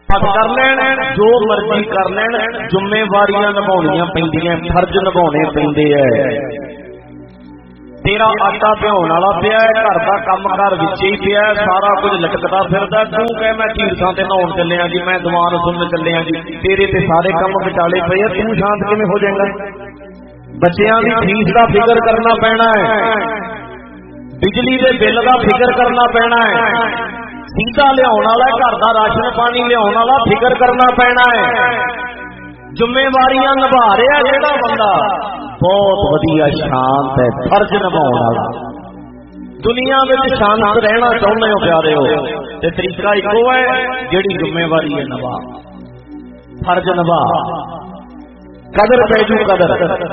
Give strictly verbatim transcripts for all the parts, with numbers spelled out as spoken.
कर लैन, जो मर्जी कर लैन, जिम्मेवारियां निभाउणियां पैंदियां, फर्ज निभाउणे पैंदे है। तेरा आटा भिआउण वाला पिया है, घर का काम कार विच ही पिया है, सारा कुछ लटकदा फिरदा, तू कह मैं तीर्थां ते नहाउण चलिया जी, मैं दीवान सुनन चलिया जी, तेरे ते सारे काम विचाले पए आ, तू शांत किवें हो जाएगा? बच्चियां दी फीस दा फिकर करना पैना है, बिजली दे बिल दा फिकर करना पैना है, सीधा लियाउण वाला घर दा राशन पानी लियाउण वाला फिकर करना पैना है। जिम्मेवारियां निभा रहा जेड़ा बंदा बहुत वधिया शांत है, फर्ज निभाउण वाला। दुनिया में शांत रहना चाहुंदे हो प्यारे हो, ते तरीका इको है जिहड़ी जिम्मेवारी है निभा, फर्ज निभा, कदर पैजू कदर।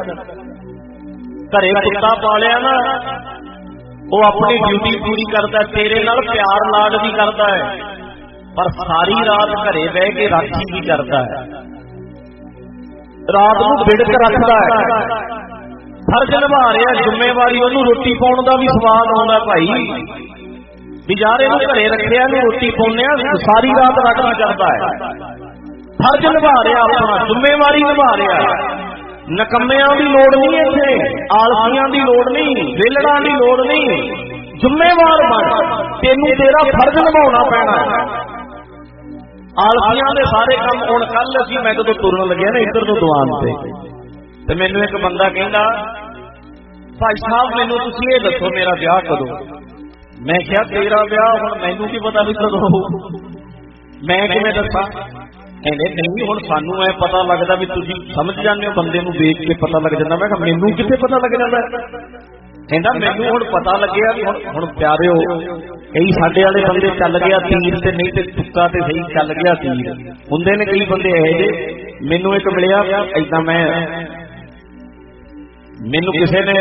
घरे कुत्ता पालिया ना, वो अपनी ड्यूटी पूरी करता है, तेरे नाल प्यार लाड भी करता है, पर सारी रात घरे बह के राखी भी करता है, रात को बिड़क रखता है, फर्ज निभा रहा। जिम्मेवारी ओनू रोटी पाउण दा भी स्वाद आउंदा भाई, बिचारे नूं घरे रखिया नूं रोटी पाउणे आ, सारी रात राखी करता है, फर्ज निभा रहा अपना, जिम्मेवारी निभा रहा। नकम्मियां दी लोड़ नहीं इत्थे, आलसियां दी लोड़ नहीं, वेलड़ां दी लोड़ नहीं, जिम्मेवार बन, तेनू तेरा फर्ज निभाउणा पैना है। आलसियां दे सारे काम हुण कल असीं मैं जदों तुरन लग्या ना इधर तो दुआन ते, ते मैनूं एक बंदा कहंदा भाई साहब मैनूं तुसीं इह दसो मेरा विआह कदों? मैं कहा तेरा विआह हुण मैनूं की पता भी कदों होऊ, मैं किवें दसां? कहंदे नहीं हुण सानूं ऐ पता लगदा भी तुसीं समझ जांदे हो, बंदे नूं देख के पता लग जांदा। मैं कहा मैनूं कित्थे पता लग जांदा? कहंदा मैनूं हुण पता लग्या हुण हुण प्यारे हो, कई साडे वाले बंदे चल गया तीर ते नहीं ते तुक्का ते सही चल गया तीर हुंदे ने कई बंदे इहो जे। मैनूं एक मिलिया ऐदां, मैं मैनूं किसे ने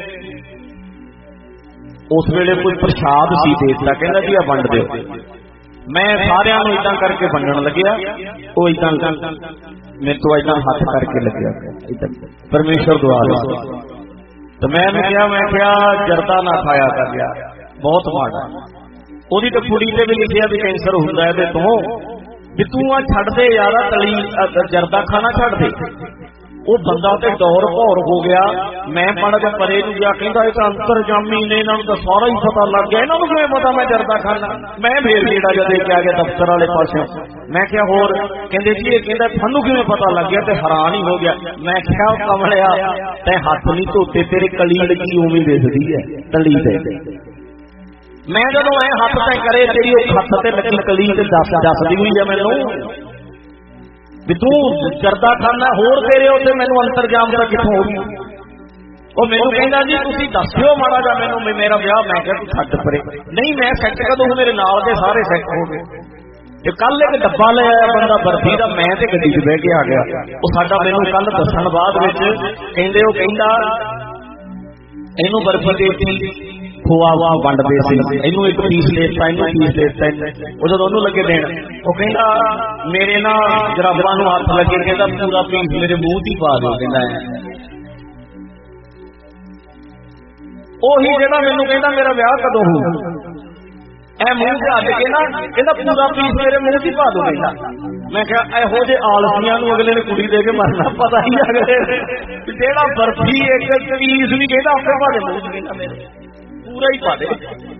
उस वेले कोई प्रसाद सी देता, कहंदा जी आ वंड दिओ, मैं सारिआं नूं इदां करके वंडण लग्या, वो इदां मेरे तो इदां हथ करके लग्या इदां परमेश्वर दुआ दे। तो मैं क्या मैं क्या जरदा ना खाया कर गया, बहुत माड़ा। ओदी तो कुड़ी ते भी लिखिया भी कैंसर हुंदा है, तू भी तू आ छड्ड दे यार, तली जरदा खाना छड्ड दे। वो बंदा ते दौर भौर हो गया। मैं पढ़ के परे नूं गया, कहंदा इह तां अंतरजामी ने, इन्हां नूं तां सारा ही पता लग गया, इन्हां नूं किवें पता मैं जरदा खाना? मैं फेर गेड़ा जिहा दे के आ गया दफ्तर वाले पासों। मैं क्या होर? कहंदे जी इह कहंदा थानूं किवें पता लग गया? ते हैरान ही हो गया। मैं क्या कमलिया तैं हत्थ नहीं धोते, तेरे कली लगी उवें दिसदी है तली ते। मैं जदों ऐ हत्थ तैं करे, तेरी उह हत्थ ते लगी कली ते दस दसदी हुई है मैनूं भी तू जरदा खाना, होर तेरे उत्ते मैनूं अंतरजाम दा कित्थों हो गई? ਉਹ ਮੈਨੂੰ ਕਹਿੰਦਾ ਜੀ ਤੁਸੀਂ ਦੱਸਿਓ ਮਾੜਾ ਜਿਹਾ ਮੈਨੂੰ ਵੀ ਮੇਰਾ ਵਿਆਹ। ਮੈਂ ਕਿਹਾ ਤੂੰ ਛੱਡ ਪਰੇ, ਨਹੀਂ ਮੈਂ ਸੈੱਟ ਕਦੋਂ, ਮੇਰੇ ਨਾਲ ਦੇ ਸਾਰੇ ਸੈੱਟ ਹੋ ਗਏ। ਤੇ ਕੱਲ ਇੱਕ ਡੱਬਾ ਲੈ ਆਇਆ ਬੰਦਾ ਬਰਫੀ ਦਾ, ਮੈਂ ਤੇ ਗੱਡੀ 'ਚ ਬਹਿ ਕੇ ਆ ਗਿਆ। ਉਹ ਸਾਡਾ ਮੈਨੂੰ ਕੱਲ ਦੱਸਣ ਬਾਅਦ ਵਿੱਚ ਕਹਿੰਦੇ, ਉਹ ਕਹਿੰਦਾ ਇਹਨੂੰ ਬਰਫੀ ਦੇਤੀ, ਖੋਆ ਵਾ ਵੰਡਦੇ ਸੀ, ਇਹਨੂੰ ਇੱਕ ਪੀਸ ਦੇਤਾ, ਇਹਨੂੰ ਪੀਸ ਦੇਤਾ। ਉਹ ਜਦੋਂ ਉਹਨੂੰ ਲੱਗੇ ਦੇਣ, ਉਹ ਕਹਿੰਦਾ ਮੇਰੇ ਨਾ ਜਰਾਬਾਂ ਨੂੰ ਹੱਥ ਲੱਗੇ, ਕਹਿੰਦਾ ਪੂਰਾ ਪੀਸ ਮੇਰੇ ਮੂੰਹ 'ਚ ਹੀ ਪਾ ਦਿਓ। ਕਹਿੰਦਾ ਉਹੀ ਜਿਹੜਾ ਮੈਨੂੰ ਕਹਿੰਦਾ ਮੇਰਾ ਵਿਆਹ ਕਦੋਂ ਹੋਊ, ਐ ਮੂੰਹ ਤੇ ਹੱਥ ਕੇ ਨਾ ਕਹਿੰਦਾ ਪੂਰਾ ਪੀਸ ਮੇਰੇ ਮੂੰਹ 'ਚ ਹੀ ਪਾ ਦਿਓ। ਕਹਿੰਦਾ ਮੈਂ ਕਿਹਾ ਇਹੋ ਜਿਹੇ ਆਲਸੀਆਂ ਨੂੰ ਅਗਲੇ ਨੇ ਕੁੜੀ ਦੇ ਕੇ ਮਰਨਾ, ਪਤਾ ਹੀ ਅਗਲੇ ਜਿਹੜਾ ਬਰਫੀ ਇੱਕ ਪੀਸ ਵੀ ਕਹਿੰਦਾ ਆਪੇ ਪਾ ਦੇ ਮੂੰਹ 'ਚ, ਕਹਿੰਦਾ ਮੇਰੇ ਪੂਰਾ ਹੀ ਪਾ ਦੇ।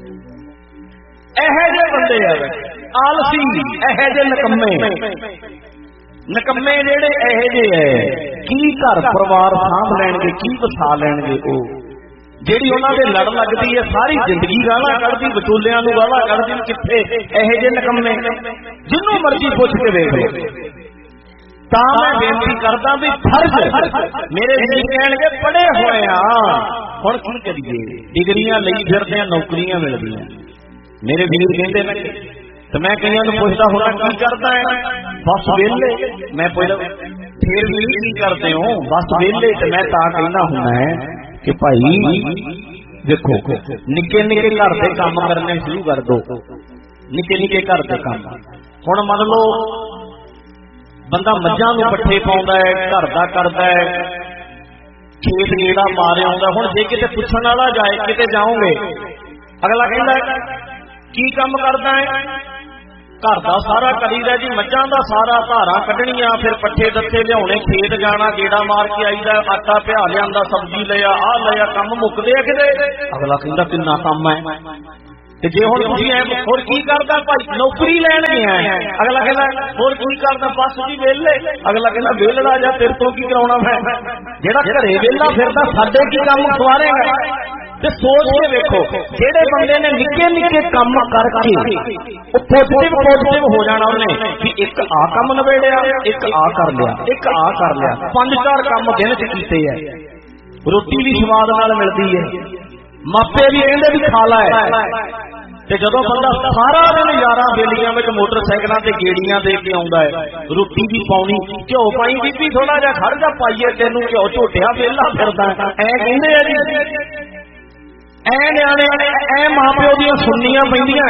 ਇਹੋ ਜਿਹੇ ਬੰਦੇ ਆ ਆਲਸੀ, ਇਹੋ ਜਿਹੇ ਨਿਕੰਮੇ ਨਿਕੰਮੇ ਜਿਹੜੇ ਇਹੋ ਜਿਹੇ ਹੈ, ਕੀ ਘਰ ਪਰਿਵਾਰ ਸਾਂਭ ਲੈਣਗੇ, ਕੀ ਵਸਾ ਲੈਣਗੇ? ਉਹ ਜਿਹੜੀ ਉਹਨਾਂ ਦੇ ਲੜ ਲੱਗਦੀ ਹੈ, ਸਾਰੀ ਜ਼ਿੰਦਗੀ ਗਾਲਾਂ ਕੱਢਦੀ, ਵਿਚੋਲਿਆਂ ਨੂੰ ਗਾਲਾਂ ਕੱਢਦੀ, ਕਿੱਥੇ ਇਹੋ ਜਿਹੇ ਨਿਕੰਮੇ? ਜਿਹਨੂੰ ਮਰਜ਼ੀ ਪੁੱਛ ਕੇ ਵੇਖ ਲਓ। ਤਾਂ ਮੈਂ ਬੇਨਤੀ ਕਰਦਾ ਵੀ ਫਰਜ਼ ਮੇਰੇ ਵੀਰ ਕਹਿਣਗੇ ਪੜ੍ਹੇ ਹੋਏ ਆ, ਹੁਣ ਕੀ ਕਰੀਏ? ਡਿਗਰੀਆਂ ਲਈ ਫਿਰਦੇ ਆ, ਨੌਕਰੀਆਂ ਮਿਲਦੀਆਂ। ਮੇਰੇ ਵੀਰ ਕਹਿੰਦੇ ਨੇ, ਤੇ ਮੈਂ ਕਈਆਂ ਨੂੰ ਪੁੱਛਦਾ ਹੁੰਦਾ ਕੀ ਕਰਦਾ ਹੈ? ਬਸ ਵਿਹਲੇ। ਮੈਂ ਪੁੱਛਦਾ ਫੇਰ ਵੀ ਕੀ ਕਰਦੇ ਹੋ? ਬਸ ਵਿਹਲੇ। ਤੇ ਮੈਂ ਤਾਂ ਕਹਿੰਦਾ ਹੁੰਦਾ ਹੈ ਕਿ ਭਾਈ ਦੇਖੋ, ਨਿੱਕੇ ਨਿੱਕੇ ਘਰ ਦੇ ਕੰਮ ਕਰਨੇ ਸ਼ੁਰੂ ਕਰ ਦੋ, ਨਿੱਕੇ ਨਿੱਕੇ ਘਰ ਦੇ ਕੰਮ। ਹੁਣ ਮੰਨ ਲਓ ਬੰਦਾ ਮੱਝਾਂ ਨੂੰ ਪੱਠੇ ਪਾਉਂਦਾ ਹੈ, ਘਰ ਦਾ ਕਰਦਾ ਹੈ, ਖੇਤ ਗੇੜਾ ਮਾਰ ਆਉਂਦਾ। ਹੁਣ ਜੇ ਕਿਤੇ ਪੁੱਛਣ ਵਾਲਾ ਜਾਏ, ਕਿਤੇ ਜਾਓਗੇ, ਅਗਲਾ ਕਹਿੰਦਾ ਕੀ ਕੰਮ ਕਰਦਾ ਹੈ? घर का सारा करीदा जी, मझां दा सारा धारा कढ़नियां, फिर पट्ठे दत्ते लियाने, खेत जाना, गेड़ा मार के आईदा, आटा पिया लिया, सब्जी लिया, आ लिया, काम मुकदे आ किते। अगला कहंदा किन्ना काम है, ते जे हुण तुसीं ऐ होर की करदा भाई, नौकरी लैण गया है। अगला कहंदा होर की करदा, बस जी वेले। अगला कहंदा वेलड़ा जा, तेरे तो की कराउणा मैं, जेड़ा घरे वेला फिरदा साडे की काम खवारेगा। ते सोच के वेखो, जेड़े बंदे ने निक्के निक्के काम करके पॉजिटिव पॉजिटिव हो जाना, उन्हें कि एक आ काम नवेड़िया, एक आ कर लिया, एक आ कर लिया, पांच चार काम दिन च कीते है। रोटी भी स्वाद नाल मिलदी है, मापे भी कहंदे भी खा ला है। ते जदों बंदा सारा दिन यारां बेलियां विच मोटरसाइकिलां ते गेड़ियां दे के आउंदा है, रोटी भी पाउणी, घ्यो पाई बीबी थोड़ा जिहा खड़ जा पाईए तैनूं घ्यो झोटिया वेला फिरदा ऐ कहंदे आ जी। ऐ न्याणे ऐ मां प्यो दी सुननियां पैंदियां।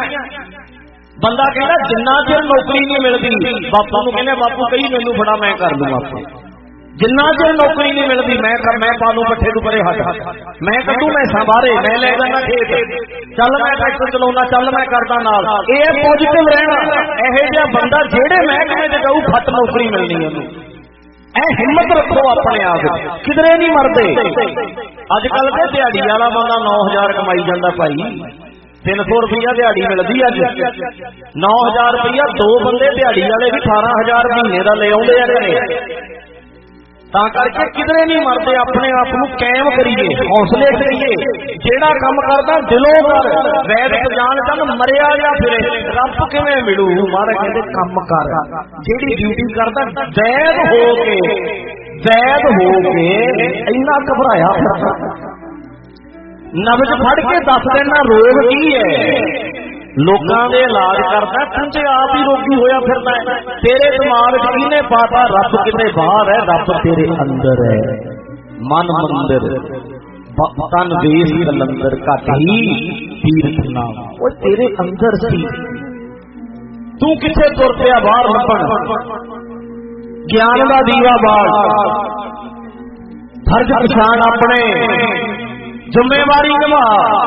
बंदा कहता जिन्ना चिर नौकरी नहीं मिलती, बापू नूं कहंदे बापू कही मैनूं फड़ा मैं कर लूं आपे। जिन्ना चिर नौकरी नहीं मिलती मैं कर मैं पालू पट्ठे तू परे हट, मैं कदू मैं संवारे, मैं ले जाना खेत, चल मैं ट्रैक्टर चलाउंदा, चल मैं करदा नाल। ये पॉजिटिव रहना, इहो जिहा बंदा जेड़े महकमे च जाऊ फट नौकरी मिलनी ओनूं। ऐ हिम्मत रखो अपने आप, किधरे नहीं मरदे। अजकल के दिहाड़ी वाला बंदा नौ हजार कमाई जाता भाई, तीन सौ रुपया दिहाड़ी मिलती अज, नौ हजार रुपया दो बंदे दिहाड़ी वाले भी अठारह हजार महीने का ले आउंदे आ। तां करके किधरे नहीं मरदे, अपने आप को कायम करिए, हौसले करिए, जेड़ा काम करदा दिलों कर। वैद जान चल मरिया या फिरे रब किवें मिलू, महाराज कहंदे काम कर, जेड़ी ड्यूटी करदा वैद हो के, वैद हो के इन्ना घबराया फिरदा, नब्ज फड़ के दस देना रोग की है, लोगों के इलाज करता तुझे आप ही रोगी होया फिरदा है। तेरे दिमाग च किने पाता रब किते बाहर है, रब तेरे अंदर है। मन मंदिर तन वेश कलंदर घट ही तीर्थ नाम, वो तेरे अंदर सी, तू किथे तुर पिया बाहर लभण। ज्ञान का दीवा बाल, फर्ज पछाण अपने, जिम्मेवारी निभा,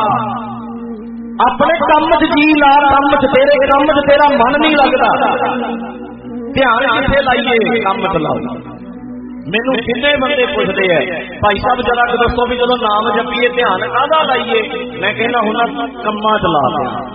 अपने कम च जी ला, कम च तेरे कम च तेरा मन नहीं लगता, ध्यान किथे लाइए, कम च लाओ। मैनू किन्ने बंदे पुछदे है भाई साहब जरा दसो भी जदों नाम जपीए ध्यान काहदा लाइए, मैं कहना हुण कम्मां च ला,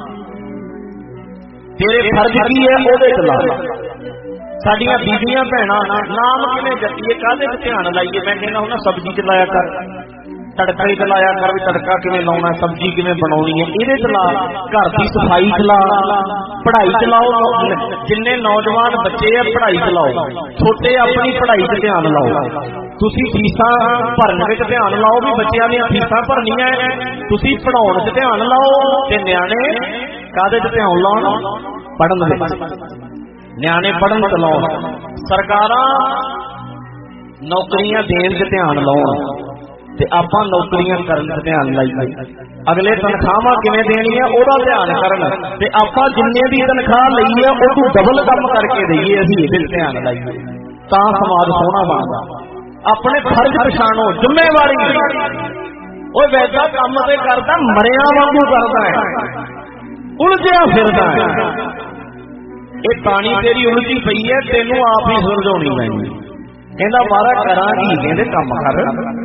तेरे फर्ज की है ओहदे च ला। साडियां बीबियां भैणां नाम किवें जपीए काहदे च ध्यान लाइए, मैं कहना हुण सब्जी च लाया कर, तड़का ही चलाया कर, भी तड़का किवें लाउणा, सब्जी किवें बनाउणी है इहदे च ला, घर की सफाई च ला, पढ़ाई च लाओ। जिन्ने नौजवान बच्चे है पढ़ाई च लाओ, छोटे अपनी पढ़ाई च ध्यान लाओ। तुसीं फीसां भरन विच ध्यान लाओ, भी बच्चिआं दीआं फीसां भरनियां, तुसीं पढ़ाउण च ध्यान लाओ, ते न्याणे काहदे च ध्यान लाउण, पढ़न विच, न्याणे पढ़न च लाउण। सरकारां नौकरियां देण च ध्यान लाउण, ते आपां नौकरियां करन च ध्यान लाइए। अगले तनखाहां किवें देणियां ओहदा ध्यान करन, ते आपां जिन्ने दी तनखाह लई है ओह तों डबल काम करके दईए, असीं इहदे ध्यान लाइए, तां समाज सोहना बनदा। अपने फर्ज पछाणो, जिम्मेवारी। ओह वैदा काम ते करदा मरिया वांगू करदा है, उलझिया फिरदा है। ये पानी तेरी उलझी पई है, तेनू आप ही सुलझाउणी पैणी। कहंदा मारा करां की, कहंदे काम कर।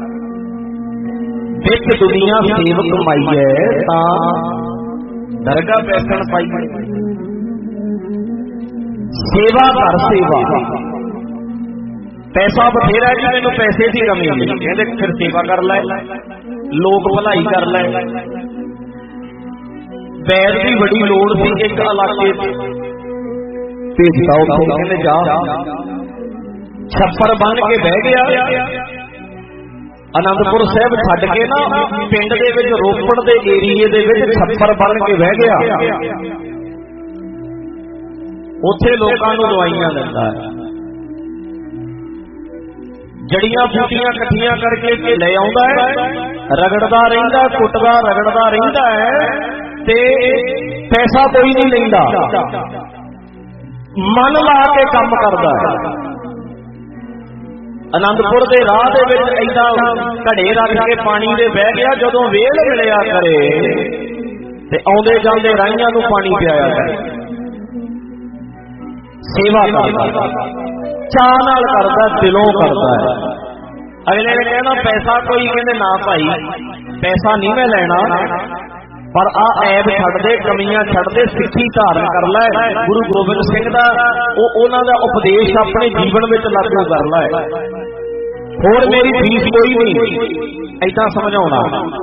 एक दुनिया सेवक माई है ता दरगाह बैठन पाई, सेवा कर सेवा। पैसा बथेरा जी, मैनू पैसे की कमी नहीं, कहते फिर सेवा कर लै, लोक भलाई कर लै। बैर की बड़ी लोड़ सी एक इलाके भेजता, कहते जा, छप्पर बन के बह गया, आनंदपुर साहब छड्ड के ना पिंड दे विच रोपड़ दे एरिए दे विच छप्पर बन के बह गया, उत्थे लोकां नूं दवाइयां दिंदा है, जड़ियां बूटियां इकट्ठियां करके ले आउंदा है, रगड़दा रहिंदा, कुटदा रगड़दा रहिंदा है, ते पैसा कोई नहीं लैंदा, मन ला के काम करदा है। आनंदपुर के राह दे विच ऐसा घड़े रख के पानी दे बह गया, जदों वेल मिलिया करे ते आउंदे जांदे राहियां नूं पानी पियाया करे। सेवा करता, चाह नाल करता, दिलों करता है। अगले ने कहना पैसा कोई कहते ना भाई पैसा नहीं मैं लेना, पर आ ऐब छड़ दे, कमियां छड़ दे, सिੱਖੀ धारण कर लै। गुरु गोबिंद सिंह दा उन्हां दा उपदेश अपने जीवन में लागू कर लै। होर मेरी फीस कोई नहीं, ऐसा समझाउणा।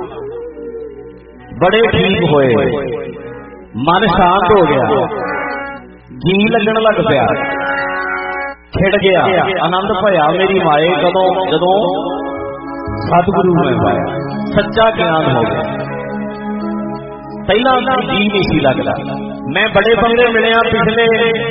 बड़े ठीक होए, मन शांत हो गया, जी लगन लग पिया, खिड़ गया, आनंद भया मेरी माए कदों जदों सतगुरु ने पाया, सच्चा ज्ञान हो गया। पहला जी नहीं सी लगता। मैं बड़े बंदे मिले पिछले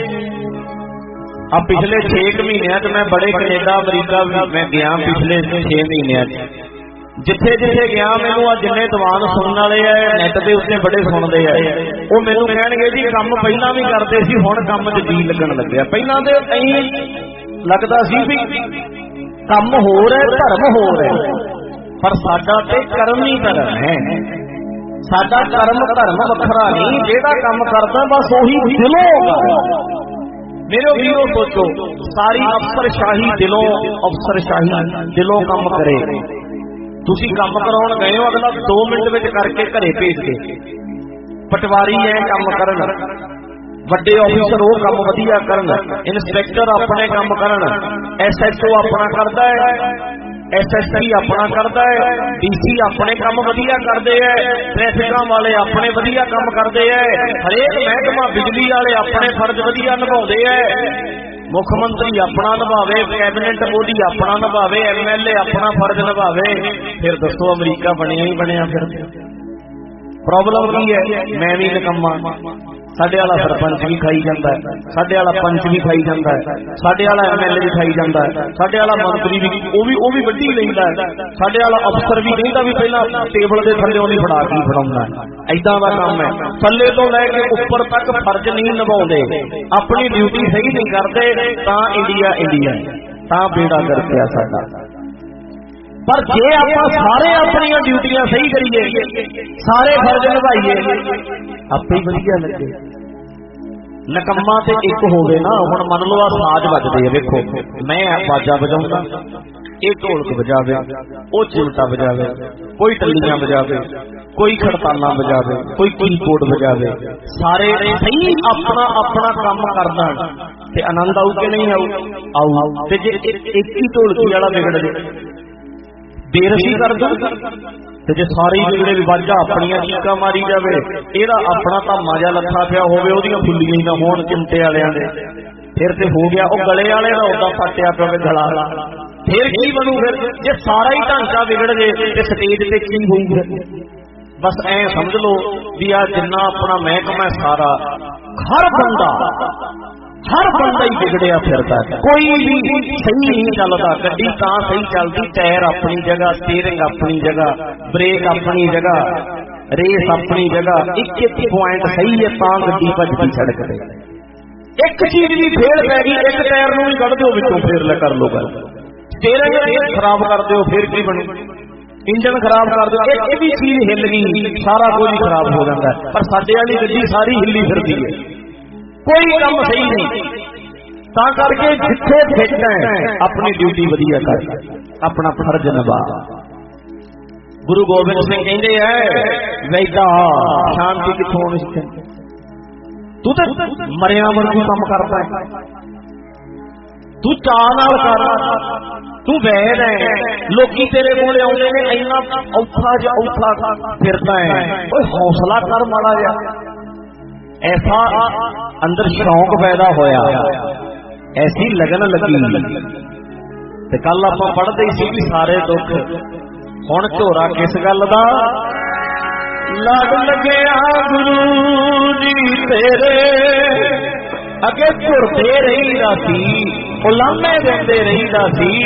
अब पिछले छे महीनों तो मैं बड़े कनेडा अमरीका मैं गया पिछले छे महीनों जिथे जिथे गया मैनू आ जिन्ने दीवान सुनने वाले है नैट के उत्ते बड़े सुनते हैं वो मैनू कहणगे जी काम पहला भी करते सी हुण काम च जी लगन लग्या। पहला तो अहीं लगता सी भी काम हो रहा धर्म हो रहा पर साडा ते कर्म ही धर्म है। साडा कर्म धर्म वखरा नहीं, जेड़ा काम करदा बस उही दिलों होगा। मेरे वीरों सोचो सारी अफसरशाही दिलों अफसरशाही दिलों काम करे। तुसी काम कराउण गए हो अगला दो मिनट में करके घरे भेज दे। पटवारी है काम करन, वड्डे ऑफिसर वो काम वधिया करन, इंस्पैक्टर अपने काम करन, एस एच ओ अपना करता है, एस एस पी अपना करता है, डी सी अपने काम वधिया करते हैं, ट्रैफिक वाले अपने वधिया काम करते हैं, हरेक महकमा बिजली वाले अपने फर्ज वधिया निभाते हैं, मुख्यमंत्री अपना निभावे, कैबिनेट मोदी अपना निभावे, एम एल ए अपना फर्ज निभावे। फिर दसो अमरीका बनया ही बनया। फिर प्रॉब्लम की है? मैं भी निकम्मा, साडे वाला सरपंच भी खाई जाता है, साडे वाला पंच भी खाई जाता है, साडे वाला एम एल ए भी खाई जाता है, साडे वाला मंत्री भी वो भी वो भी वड्डी लैंदा है, साडे वाला अफसर भी कहता भी पहला टेबल के थल्ले नहीं फड़ा के फड़ाउंदा है। ऐदा का काम है, थल्ले तो लैके उपर तक फर्ज नहीं निभाउंदे, अपनी ड्यूटी सही नहीं करते तां इंडिया इंडिया तां बेड़ा कर पिया साडा। पर जे आपां सारे अपनी ड्यूटियां सही करिए, सारे फर्ज निभाइए, आपे ही वधिया लगे। नकम्मा ते एक होवे ना, हुण मन लो आ साज वजदे वेखो, मैं बाजा बजाऊंगा, ये ढोलक बजावे, वो चिमटा बजावे, कोई टल्लियां बजावे, कोई खड़ताला बजावे, कोई कीबोर्ड बजावे, सारे सही अपना अपना काम करदा ते आनंद आऊ कि नहीं आऊ आऊ। ते जे एक ही ढोलकी वाला बिगड़ जाए बेरसी कर दो, जे सारी बिगड़े भी वाजा अपनिया चीका मारी जावे, एदा अपना धामा जा लथा पिया होवे, ओदियां फुल्लियां ही ना होण चिमटे वालियां दे, फिर ते हो गया। वो गले वाले का उदा फटिया पिया गला, फिर की बनू? फिर जे सारा ही ढांचा बिगड़ जाए ते स्टेज ते की होऊगा? बस ऐ समझ लो भी आ जिन्ना अपना महकमा सारा हर बंदा हर बंदा ही बिगड़िया फिरता है, कोई भी सही नहीं चलता। गड्डी तां सही चलती, टायर अपनी जगह, स्टीयरिंग अपनी जगह, ब्रेक अपनी जगह, रेस अपनी जगह, एक एक पॉइंट सही है तां गड्डी भजदी सड़क पे। एक चीज भी फेल पै गई, एक टायर नूं ही कढ दो विचों, फेर ले कर लो गल, स्टीयरिंग खराब कर दो फिर की बनू, इंजन खराब कर दो, एक भी चीज हिल गई सारा कुछ खराब हो जाता है। पर साडे वाली गड्डी सारी हिली फिरती है, कोई काम सही नहीं। ता करके जिथे फिट है अपनी ड्यूटी वधिया कर, अपना फर्ज निभा। गुरु गोबिंद सिंह कहते हैं वैदा शांति किथों होनी, तू तो मरिया वांगू काम करता है, तू चाह नाल कर, तू वैद है, लोकी तेरे कोल आउंदे ने इन्ना औखा जिहा औखा फिरदा है, ओए हौसला कर माड़ा जिहा। ऐसा अंदर शौक पैदा होया, ऐसी लगन लगी। ते कल आपां पढ़दे सी कि सारे दुख हुण झोरा किस गल दा, लड़ लग्या गुरु जी तेरे अगे झुरदे रहीदा सी, उलामे देंदे रहीदा सी।